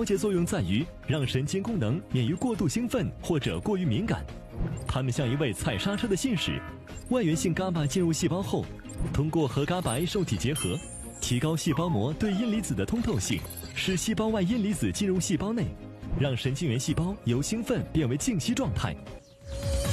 调节作用在于让神经功能免于过度兴奋或者过于敏感。它们像一位踩刹车的信使，外源性伽马进入细胞后，通过和伽白受体结合，提高细胞膜对阴离子的通透性，使细胞外阴离子进入细胞内，让神经元细胞由兴奋变为静息状态。